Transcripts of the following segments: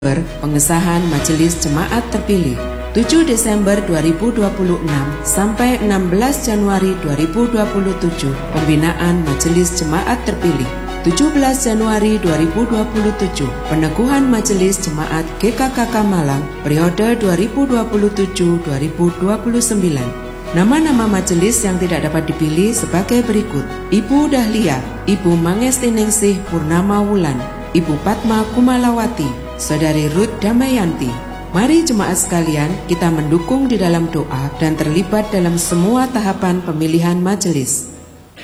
Pengesahan Majelis Jemaat Terpilih 7 Desember 2026 sampai 16 Januari 2027. Pembinaan Majelis Jemaat Terpilih 17 Januari 2027. Peneguhan Majelis Jemaat GKKK Malang periode 2027-2029. Nama-nama majelis yang tidak dapat dipilih sebagai berikut: Ibu Dahlia, Ibu Mangestiningsih Purnama Wulan, Ibu Padma Kumalawati, Saudari Ruth Damayanti. Mari jemaat sekalian, kita mendukung di dalam doa dan terlibat dalam semua tahapan pemilihan majelis.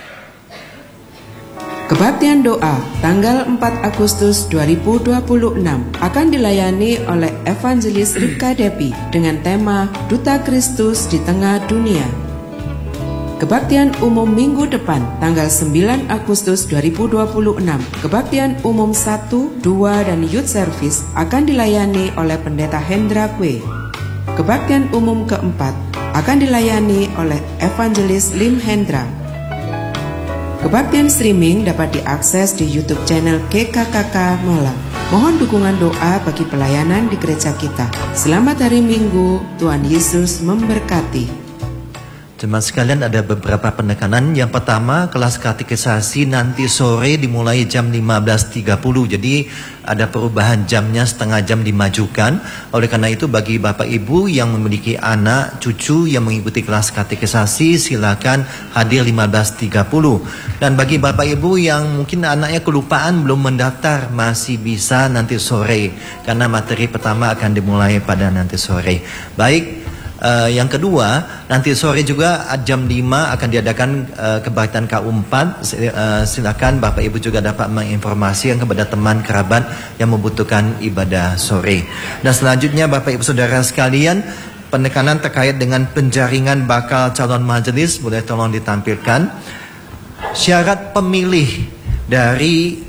Kebaktian doa tanggal 4 Agustus 2026 akan dilayani oleh Evangelis Ripka Depi dengan tema Duta Kristus di Tengah Dunia. Kebaktian umum minggu depan tanggal 9 Agustus 2026, kebaktian umum 1, 2, dan youth service akan dilayani oleh Pendeta Hendra Kwe. Kebaktian umum keempat akan dilayani oleh Evangelis Lim Hendra. Kebaktian streaming dapat diakses di YouTube channel GKKK Malang. Mohon dukungan doa bagi pelayanan di gereja kita. Selamat hari Minggu, Tuhan Yesus memberkati. Jemaat sekalian, ada beberapa penekanan. Yang pertama, kelas katekisasi nanti sore dimulai jam 15.30. Jadi ada perubahan jamnya, setengah jam dimajukan. Oleh karena itu, bagi Bapak Ibu yang memiliki anak, cucu yang mengikuti kelas katekisasi, silakan hadir 15.30. Dan bagi Bapak Ibu yang mungkin anaknya kelupaan belum mendaftar, masih bisa nanti sore, karena materi pertama akan dimulai pada nanti sore. Baik. Yang kedua, nanti sore juga jam 5 akan diadakan kebaktian K4. Silakan Bapak Ibu juga dapat menginformasikan kepada teman kerabat yang membutuhkan ibadah sore. Dan selanjutnya Bapak Ibu Saudara sekalian, penekanan terkait dengan penjaringan bakal calon majelis boleh tolong ditampilkan. Syarat pemilih dari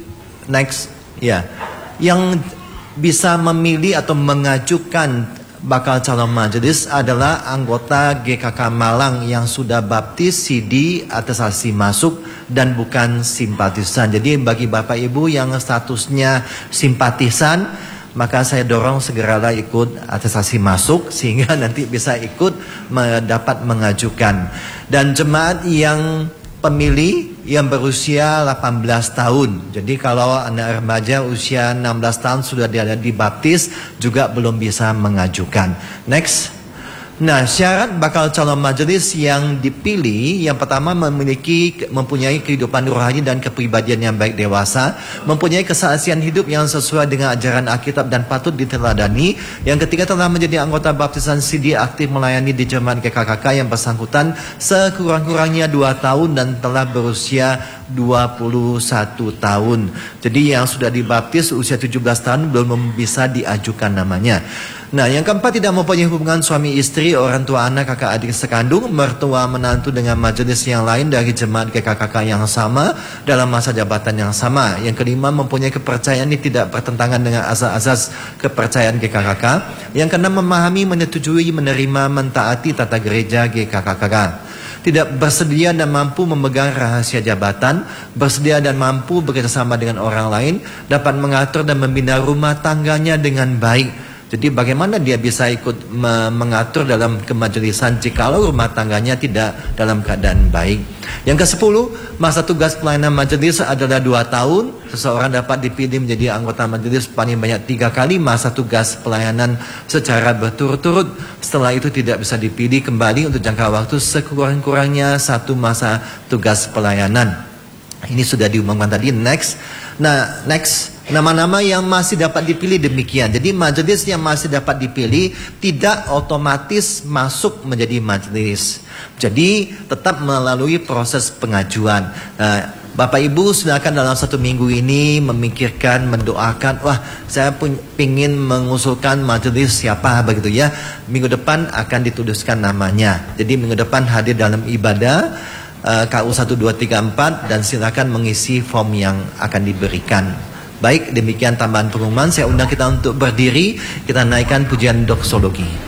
yang bisa memilih atau mengajukan bakal calon majelis adalah anggota GKK Malang yang sudah baptis, CD, atestasi masuk, dan bukan simpatisan. Jadi bagi Bapak Ibu yang statusnya simpatisan, maka saya dorong segeralah ikut atestasi masuk sehingga nanti bisa ikut dapat mengajukan. Dan jemaat yang pemilih yang berusia 18 tahun. Jadi kalau anak remaja usia 16 tahun sudah dibaptis juga belum bisa mengajukan. Next. Nah, syarat bakal calon majelis yang dipilih, yang pertama mempunyai kehidupan rohani dan kepribadian yang baik dewasa, mempunyai kesaksian hidup yang sesuai dengan ajaran Alkitab dan patut diteladani. Yang ketiga, telah menjadi anggota baptisan CD, aktif melayani di jemaat GKKK yang bersangkutan sekurang-kurangnya 2 tahun dan telah berusia 21 tahun. Jadi yang sudah dibaptis usia 17 tahun belum bisa diajukan namanya. Nah, yang keempat, tidak mempunyai hubungan suami istri, orang tua anak, kakak adik sekandung, mertua menantu dengan majelis yang lain dari jemaat GKKK yang sama dalam masa jabatan yang sama. Yang kelima, mempunyai kepercayaan ini tidak bertentangan dengan asas-asas kepercayaan GKKK. Yang keenam, memahami, menyetujui, menerima, mentaati tata gereja GKKK. Tidak bersedia dan mampu memegang rahasia jabatan, bersedia dan mampu bekerjasama dengan orang lain, dapat mengatur dan membina rumah tangganya dengan baik. Jadi bagaimana dia bisa ikut mengatur dalam kemajelisan jikalau rumah tangganya tidak dalam keadaan baik. Yang ke-10, masa tugas pelayanan majelis adalah 2 tahun. Seseorang dapat dipilih menjadi anggota majelis paling banyak 3 kali masa tugas pelayanan secara berturut-turut. Setelah itu tidak bisa dipilih kembali untuk jangka waktu sekurang-kurangnya 1 masa tugas pelayanan. Ini sudah diumumkan tadi. Next. Nah, next. Nama-nama yang masih dapat dipilih demikian. Jadi majelis yang masih dapat dipilih tidak otomatis masuk menjadi majelis. Jadi tetap melalui proses pengajuan. Bapak Ibu silakan dalam 1 minggu ini memikirkan, mendoakan, wah saya ingin mengusulkan majelis siapa begitu ya. Minggu depan akan dituliskan namanya. Jadi minggu depan hadir dalam ibadah KU 1, 2, 3, 4 dan silakan mengisi form yang akan diberikan. Baik, demikian tambahan pengumuman. Saya undang kita untuk berdiri, kita naikkan pujian doksologi.